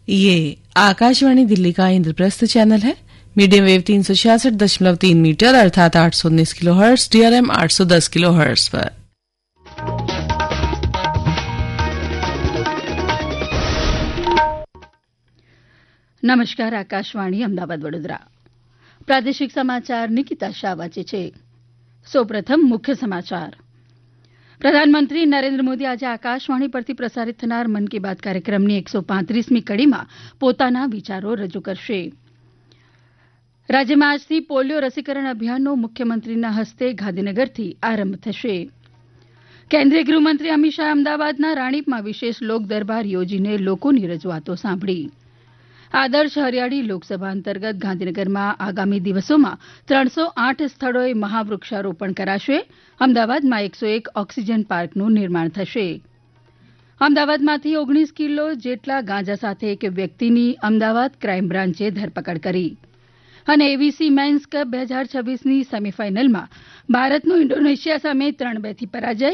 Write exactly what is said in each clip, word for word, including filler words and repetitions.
ये आकाशवाणी दिल्ली का इंद्रप्रस्थ चैनल है। मीडियम वेव तीन सौ छियासठ दशमलव तीन मीटर अर्थात आठ सौ उन्नीस किलो हर्ट्ज, डीआरएम आठ सौ दस किलो हर्ट्ज पर। નમસ્કાર, આકાશવાણી અમદાવાદ વડોદરા પ્રાદેશિક સમાચાર નિકિતા શાહ વાંચે છે. સૌપ્રથમ મુખ્ય સમાચાર. પ્રધાનમંત્રી નરેન્દ્ર મોદી આજે આકાશવાણી પરથી પ્રસારિત થનાર મન કી બાત કાર્યક્રમની એકસો પાંત્રીસમી કડીમાં પોતાના વિચારો રજૂ કરશે. રાજ્યમાં આજથી પોલિયો રસીકરણ અભિયાનનો મુખ્યમંત્રીના હસ્તે ગાંધીનગરથી આરંભ થશે. કેન્દ્રીય ગૃહમંત્રી અમિત શાહે અમદાવાદના રાણીપમાં વિશેષ લોક દરબાર યોજીને લોકોની રજૂઆતો સાંભળી. આદર્શ હરિયાળી લોકસભા અંતર્ગત ગાંધીનગરમાં આગામી દિવસોમાં ત્રણસો આઠ સ્થળોએ મહાવૃક્ષારોપણ કરાશે. અમદાવાદમાં એકસો એક ઓક્સિજન પાર્કનું નિર્માણ થશે. અમદાવાદમાંથી ઓગણીસ કિલો જેટલા ગાંજા સાથે એક વ્યક્તિની અમદાવાદ ક્રાઇમ બ્રાન્ચે ધરપકડ કરી. અને એવીસી મેન્સ કપ બે હજાર છવ્વીસની સેમીફાઇનલમાં ભારતનો ઇન્ડોનેશિયા સામે ત્રણ બે થી પરાજય.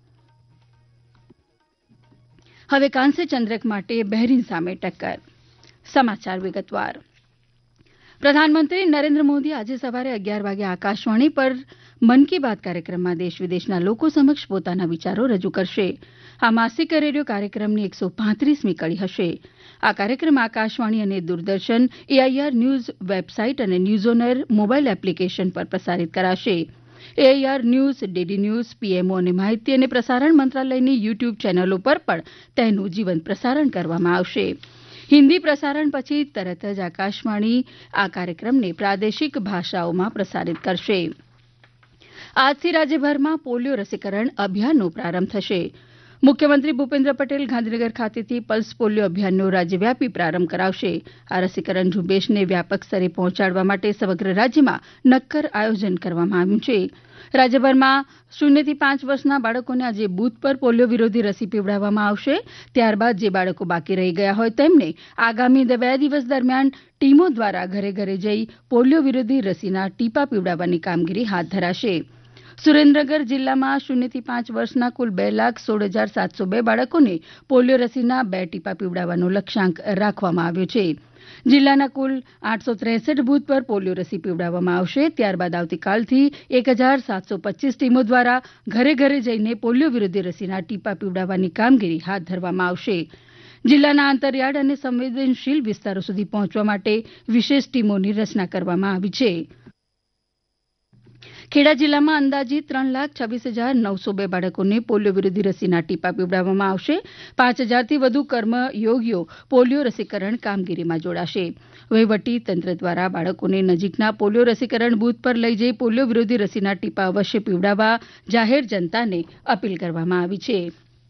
હવે કાંસ્ય ચંદ્રક માટે બહેરીન સામે ટક્કર. સમાચાર વિગતવાર. પ્રધાનમંત્રી નરેન્દ્ર મોદી આજે સવારે અગિયાર વાગે આકાશવાણી પર મન કી બાત કાર્યક્રમમાં દેશ વિદેશના લોકો સમક્ષ પોતાના વિચારો રજૂ કરશે. આ માસિક રેડિયો કાર્યક્રમની એકસો પાંત્રીસમી કડી હશે. આ કાર્યક્રમ આકાશવાણી અને દૂરદર્શન, એઆઈઆર ન્યૂઝ વેબસાઇટ અને ન્યૂઝ ઓનર મોબાઇલ એપ્લિકેશન પર પ્રસારિત કરાશે. AIR news, DD news, PMO અને માહિતી અને પ્રસારણ મંત્રાલયની યુટ્યુબ ચેનલો પર પણ તેનું જીવંત પ્રસારણ કરવામાં આવશે. હિન્દી પ્રસારણ પછી તરત જ આકાશવાણી આ કાર્યક્રમને પ્રાદેશિક ભાષાઓમાં પ્રસારિત કરશે. આજથી રાજ્યભરમાં પોલિયો રસીકરણ અભિયાનનો પ્રારંભ થશે. મુખ્યમંત્રી ભૂપેન્દ્ર પટેલ ગાંધીનગર ખાતેથી પલ્સ પોલિયો અભિયાનનો રાજ્યવ્યાપી પ્રારંભ કરાવશે. આ રસીકરણ ઝુંબેશને વ્યાપક સ્તરે પહોંચાડવા માટે સમગ્ર રાજ્યમાં નક્કર આયોજન કરવામાં આવ્યું છે. રાજ્યભરમાં શૂન્યથી પાંચ વર્ષના બાળકોને આજે બૂથ પર પોલિયો વિરોધી રસી પીવડાવવામાં આવશે. ત્યારબાદ જે બાળકો બાકી રહી ગયા હોય તેમને આગામી બે દિવસ દરમિયાન ટીમો દ્વારા ઘરે ઘરે જઈ પોલિયો વિરોધી રસીના ટીપા પીવડાવવાની કામગીરી હાથ ધરાશે. સુરેન્દ્રનગર જિલ્લામાં શૂન્યથી પાંચ વર્ષના કુલ બે લાખ સોળ હજાર સાતસો બે બાળકોને પોલિયો રસીના બે ટીપા પીવડાવવાનો લક્ષ્યાંક રાખવામાં આવ્યો છે. જિલ્લાના કુલ આઠસો ત્રેસઠ બૂથ પર પોલિયો રસી પીવડાવવામાં આવશે. ત્યારબાદ આવતીકાલથી એક હજાર સાતસો પચીસ ટીમો દ્વારા ઘરે ઘરે જઈને પોલિયો વિરોધી રસીના ટીપા પીવડાવવાની કામગીરી હાથ ધરવામાં આવશે. જિલ્લાના અંતરિયાળ અને સંવેદનશીલ વિસ્તારો સુધી પહોંચવા માટે વિશેષ ટીમોની રચના કરવામાં આવી છે. ખેડા જિલ્લામાં અંદાજિત ત્રણ લાખ છવ્વીસ હજાર નવસો બે બાળકોને પોલિયો વિરોધી રસીના ટીપા પીવડાવવામાં આવશે. પાંચ હજારથી વધુ કર્મયોગીઓ પોલિયો રસીકરણ કામગીરીમાં જોડાશે. વહીવટી તંત્ર દ્વારા બાળકોને નજીકના પોલિયો રસીકરણ બૂથ પર લઈ જઈ પોલિયો વિરોધી રસીના ટીપા અવશ્ય પીવડાવવા જાહેર જનતાને અપીલ કરવામાં આવી છે.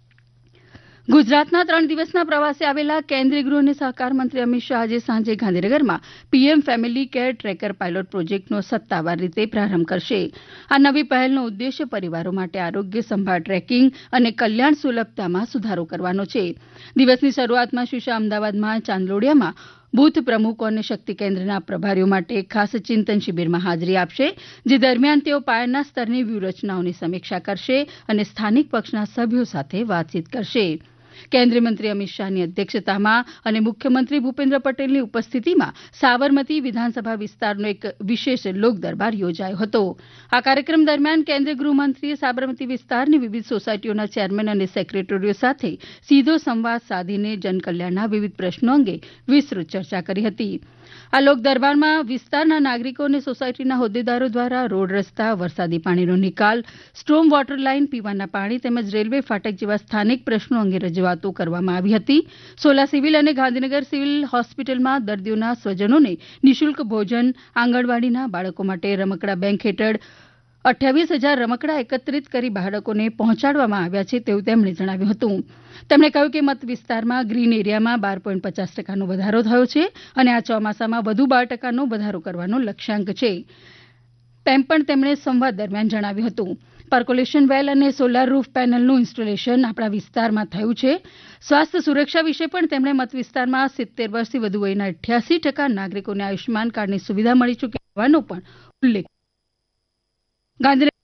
ગુજરાતના ત્રણ દિવસના પ્રવાસે આવેલા કેન્દ્રીય ગૃહ અને સહકાર મંત્રી અમિત શાહ આજે સાંજે ગાંધીનગરમાં PM family care tracker pilot પ્રોજેક્ટનો સત્તાવાર રીતે પ્રારંભ કરશે. આ નવી પહેલનો ઉદ્દેશ્ય પરિવારો માટે આરોગ્ય સંભાળ ટ્રેકિંગ અને કલ્યાણ સુલભતામાં સુધારો કરવાનો છે. દિવસની શરૂઆતમાં શ્રી શાહ અમદાવાદમાં ચાંદલોડિયામાં બૂથ પ્રમુખો અને શક્તિ કેન્દ્રના પ્રભારીઓ માટે ખાસ ચિંતન શિબિરમાં હાજરી આપશે. જે દરમિયાન તેઓ પાયાના સ્તરની વ્યૂહરચનાઓની સમીક્ષા કરશે અને સ્થાનિક પક્ષના સભ્યો સાથે વાતચીત કરશે. કેન્દ્રીય મંત્રી અમિત શાહની અધ્યક્ષતામાં અને મુખ્યમંત્રી ભૂપેન્દ્ર પટેલની ઉપસ્થિતિમાં સાબરમતી વિધાનસભા વિસ્તારનો એક વિશેષ લોકદરબાર યોજાયો હતો. આ કાર્યક્રમ દરમિયાન કેન્દ્રીય ગૃહમંત્રીએ સાબરમતી વિસ્તારની વિવિધ સોસાયટીઓના ચેરમેન અને સેક્રેટરીઓ સાથે સીધો સંવાદ સાધીને જનકલ્યાણના વિવિધ પ્રશ્નો અંગે વિસ્તૃત ચર્ચા કરી હતી. આ લોકદરબારમાં વિસ્તારના નાગરિકો અને સોસાયટીના હોદ્દેદારો દ્વારા રોડ રસ્તા, વરસાદી પાણીનો નિકાલ, સ્ટ્રોમ વોટર લાઇન, પીવાના પાણી તેમજ રેલવે ફાટક જેવા સ્થાનિક પ્રશ્નો અંગે રજૂઆતો કરવામાં આવી હતી. સોલા સિવિલ અને ગાંધીનગર સિવિલ હોસ્પિટલમાં દર્દીઓના સ્વજનોને નિઃશુલ્ક ભોજન, આંગણવાડીના બાળકો માટે રમકડા બેંક હેઠળ અઠ્યાવીસ હજાર રમકડા એકત્રિત કરી બાળકોને પહોંચાડવામાં આવ્યા છે તેવું તેમણે જણાવ્યું હતું. તેમણે કહ્યું કે મત વિસ્તારમાં ગ્રીન એરિયામાં બાર પોઈન્ટ પચાસ ટકાનો વધારો થયો છે અને આ ચોમાસામાં વધુ બાર ટકાનો વધારો કરવાનો લક્ષ્યાંક છે તેમ પણ તેમણે સંવાદ દરમિયાન જણાવ્યું હતું. પર્કોલેશન વેલ અને સોલાર રૂફ પેનલનું ઇન્સ્ટોલેશન આપણા વિસ્તારમાં થયું છે. સ્વાસ્થ્ય સુરક્ષા વિશે પણ તેમણે મત વિસ્તારમાં સિત્તેર વર્ષથી વધુ વયના અઠ્યાસી ટકા નાગરિકોને આયુષ્યમાન કાર્ડની સુવિધા મળી ચૂકી હોવાનો પણ ઉલ્લેખ ગાંધીનગર